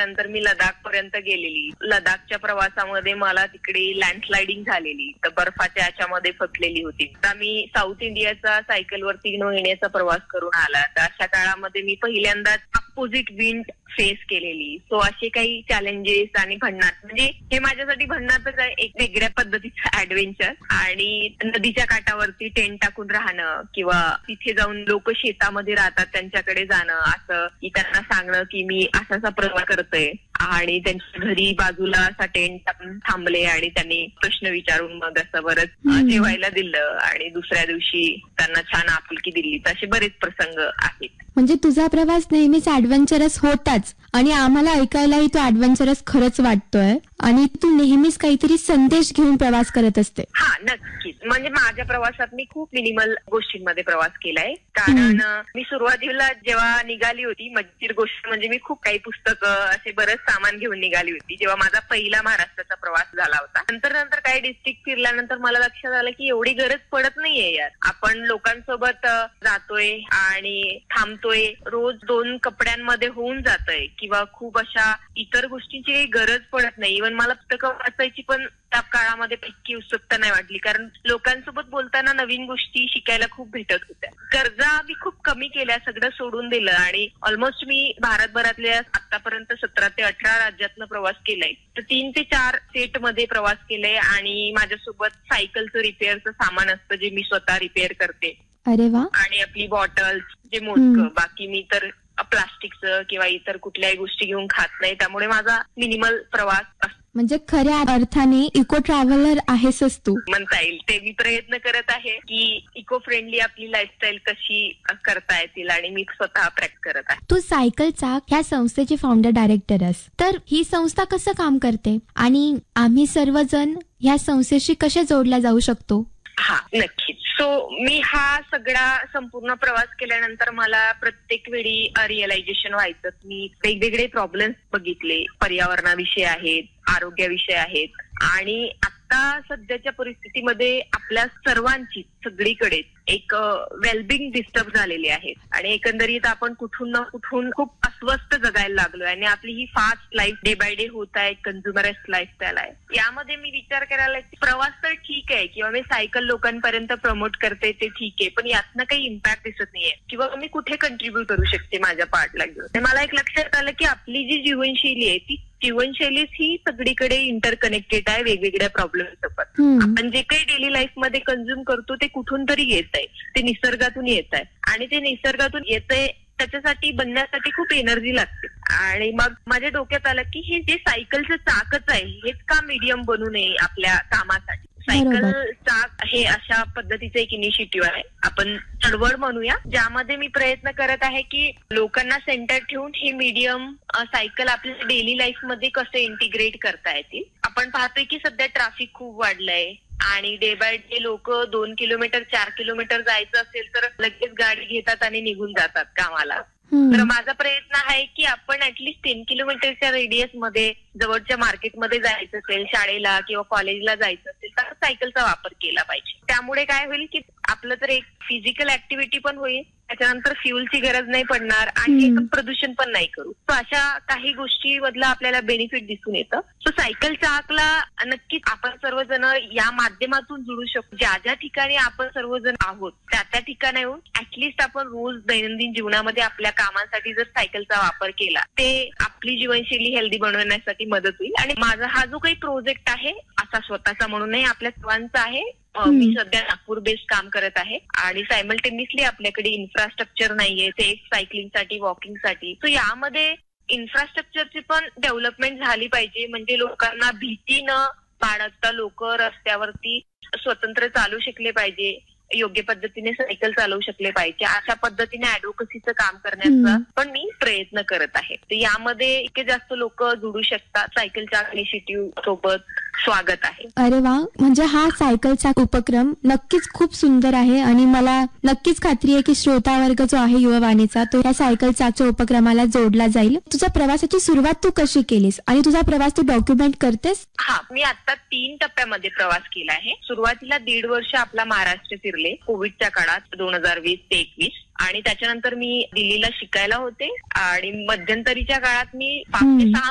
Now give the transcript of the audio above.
त्याच्यानंतर मी लडाख पर्यंत गेलेली. लडाखच्या प्रवासामध्ये मला तिकडे लँडस्लायडिंग झालेली, तर बर्फाच्या याच्यामध्ये फसलेली होती. आता मी साऊथ इंडियाचा सायकलवरती 9 महिन्याचा प्रवास करून आला. तर अशा काळामध्ये मी पहिल्यांदाच अपोजिट विंड फेस केलेली. सो असे काही चॅलेंजेस आणि भन्नाट, म्हणजे हे माझ्यासाठी भन्नाटच आहे, एक वेगळ्या पद्धतीचं ऍडव्हेंचर. आणि नदीच्या काठावरती टेंट टाकून राहणं किंवा तिथे जाऊन लोक शेतामध्ये राहतात त्यांच्याकडे जाणं, असं की त्यांना सांगणं की मी असा प्रवास करतोय, आणि त्यांच्या घरी बाजूला असा टेंट टाकून थांबले आणि त्यांनी प्रश्न विचारून मग असं बरंच जेवायला दिलं आणि दुसऱ्या दिवशी त्यांना छान आपुलकी दिली. तर असे बरेच प्रसंग आहेत. म्हणजे तुझा प्रवास नेहमीच ऍडव्हेंचरस होताच आणि आम्हाला ऐकायलाही तो ऍडव्हेंचरस खरंच वाटतोय आणि तू नेहमीच काहीतरी संदेश घेऊन प्रवास करत असते. हा, नक्कीच. म्हणजे माझ्या प्रवासात मी खूप मिनिमल गोष्टींमध्ये प्रवास केलाय. कारण मी सुरुवातीला जेव्हा निघाली होती, मजेशीर गोष्ट म्हणजे मी खूप काही पुस्तकं असे बरेच सामान घेऊन निघाली होती जेव्हा माझा पहिला महाराष्ट्राचा प्रवास झाला होता. नंतर काही डिस्ट्रिक्ट फिरल्यानंतर मला लक्षात आलं की एवढी गरज पडत नाहीये यार. आपण लोकांसोबत जातोय आणि थांबतोय, रोज 2 कपड्यांमध्ये होऊन जातोय किंवा खूप अशा इतर गोष्टींची काही गरज पडत नाही. इव्हन मला पुस्तकं वाचायची पण त्या काळामध्ये इतकी उत्सुकता नाही वाटली, कारण लोकांसोबत बोलताना नवीन गोष्टी शिकायला खूप भेटत होत्या. गरजा मी खूप कमी केल्या, सगळं सोडून दिलं आणि ऑलमोस्ट मी भारतभरातल्या आतापर्यंत 17 ते 18 राज्यातनं प्रवास केलाय. तर 3 ते 4 स्टेट मध्ये प्रवास केलाय आणि माझ्यासोबत सायकलचं रिपेअरचं सामान असतं जे मी स्वतः रिपेअर करते. अरे वा. आणि आपली बॉटल्स जे मोजकं, बाकी मी तर प्लास्टिकचं किंवा इतर कुठल्याही गोष्टी घेऊन खात नाही, त्यामुळे माझा मिनिमल प्रवास असतो. म्हणजे खऱ्या अर्थाने इको ट्रॅव्हलर आहेसच तू म्हणता येईल. ते मी प्रयत्न करत आहे की इको फ्रेंडली आपली लाईफस्टाईल कशी करता येतील आणि मी स्वतः प्रॅक्टिस करत आहे. तू सायकल चाक ह्या संस्थेची फाउंडर डायरेक्टर आहेस, तर ही संस्था कसं काम करते आणि आम्ही सर्वजण ह्या संस्थेशी कसे जोडल्या जाऊ शकतो? हा, नक्कीच. सो मी हा सगळा संपूर्ण प्रवास केल्यानंतर मला प्रत्येक वेळी रिअलायझेशन व्हायचं. मी वेगवेगळे प्रॉब्लेम्स बघितले, पर्यावरणाविषयी आहेत, आरोग्याविषयी आहेत आणि आता सध्याच्या परिस्थितीमध्ये आपल्या सर्वांची सगळीकडे एक वेलबिंग डिस्टर्ब झालेली आहे आणि एकंदरीत आपण कुठून ना कुठून खूप अस्वस्थ जगायला लागलोय आणि आपली ही fast life day by day होत आहे, कन्झ्युमरिस्ट लाईफस्टाईल आहे. यामध्ये मी विचार करायला प्रवास तर ठीक आहे किंवा मी सायकल लोकांपर्यंत प्रमोट करते ते ठीक आहे, पण यातनं काही इम्पॅक्ट दिसत नाहीये किंवा मी कुठे कंट्रीब्युट करू शकते माझ्या पार्टला घेऊन. मला एक लक्षात आलं की आपली जी जीवनशैली आहे ती जीवनशैलीच ही सगळीकडे इंटरकनेक्टेड आहे वेगवेगळ्या प्रॉब्लेम सोबत. आपण जे काही डेली लाईफ मध्ये कन्झ्युम करतो ते कुठून तरी येत आहे, ते निसर्गातून येत आहे आणि ते निसर्गातून येतंय त्याच्यासाठी बनण्यासाठी खूप एनर्जी लागते. आणि मग माझ्या डोक्यात आलं की हे जे सायकलचं चाकच आहे हेच का मीडियम बनू नये आपल्या कामासाठी. सायकल चाक हे अशा पद्धतीचं एक इनिशिएटिव्ह आहे, आपण चळवळ म्हणूया, ज्यामध्ये मी प्रयत्न करत आहे की लोकांना सेंटर ठेवून हे मीडियम सायकल आपल्या डेली लाईफ मध्ये कसं इंटिग्रेट करता येतील. आपण पाहतोय की सध्या ट्रॅफिक खूप वाढलंय आणि डे बाय डे लोक 2 किलोमीटर 4 किलोमीटर जायचं असेल तर लगेच गाडी घेतात आणि निघून जातात कामाला. तर माझा प्रयत्न आहे की आपण ऍटलीस्ट 10 किलोमीटरच्या रेडियस मध्ये जवळच्या मार्केटमध्ये जायचं असेल, शाळेला किंवा कॉलेजला जायचं असेल तर सायकलचा वापर केला पाहिजे. त्यामुळे काय होईल की आपलं तर एक फिजिकल ऍक्टिव्हिटी पण होईल, त्याच्यानंतर फ्युलची गरज नाही पडणार आणि प्रदूषण पण नाही करू. सो अशा काही गोष्टी मधला आपल्याला बेनिफिट दिसून येतं. सो सायकल चाकला नक्कीच आपण सर्वजण या माध्यमातून जुळू शकतो. ज्या ज्या ठिकाणी आपण सर्वजण आहोत त्या ठिकाणाहून ऍटलीस्ट आपण रोज दैनंदिन जीवनामध्ये आपल्या कामांसाठी जर सायकलचा वापर केला ते आपली जीवनशैली हेल्दी बनवण्यासाठी मदत होईल. आणि माझा हा जो काही प्रोजेक्ट आहे असा स्वतःचा म्हणून नाही, आपल्या सर्वांचा आहे. मी सध्या नागपूर बेस्ड काम करत आहे आणि सायमल्टेनियसली आपल्याकडे इन्फ्रास्ट्रक्चर नाहीये सेफ सायकलिंगसाठी, वॉकिंगसाठी. सो यामध्ये इन्फ्रास्ट्रक्चरची पण डेव्हलपमेंट झाली पाहिजे, म्हणजे लोकांना भीती न बाळगता लोक रस्त्यावरती स्वतंत्र चालू शकले पाहिजे, योग्य पद्धतीने सायकल चालवू शकले पाहिजे. अशा पद्धतीने ऍडव्होकसीचं काम करण्याचा पण मी प्रयत्न करत आहे. तर यामध्ये इतके जास्त लोक जुडू शकतात. सायकलच्या इनिशिएटिव्ह सोबत स्वागत आहे. अरे वा, म्हणजे हा सायकलचा उपक्रम नक्कीच खूप सुंदर आहे आणि मला नक्कीच खात्री आहे की श्रोता वर्ग जो आहे युवावाणीचा तो या सायकल चाकच्या उपक्रमाला जोडला जाईल. तुझ्या प्रवासाची सुरुवात तू कशी केलीस आणि तुझा प्रवास तू डॉक्युमेंट करतेस? हा, मी आता 3 टप्प्यामध्ये प्रवास केला आहे. सुरुवातीला 1.5 वर्ष आपला महाराष्ट्र फिरले कोविडच्या काळात 2020 ते 21 आणि त्याच्यानंतर मी दिल्लीला शिकायला होते आणि मध्यंतरीच्या काळात मी 5 ते 6